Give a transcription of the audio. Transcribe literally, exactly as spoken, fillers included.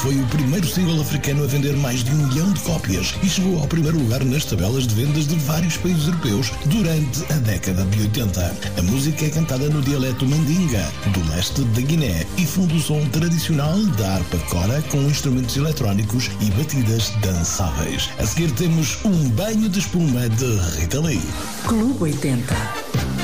Foi o primeiro single africano a vender mais de um milhão de cópias e chegou ao primeiro lugar nas tabelas de vendas de vários países europeus durante a década de oitenta. A música é cantada no dialeto mandinga, do leste da Guiné, e funde o som tradicional da harpa cora com instrumentos eletrónicos e batidas dançáveis. A seguir temos Um Banho de Espuma de Rita Lee. Clube oitenta.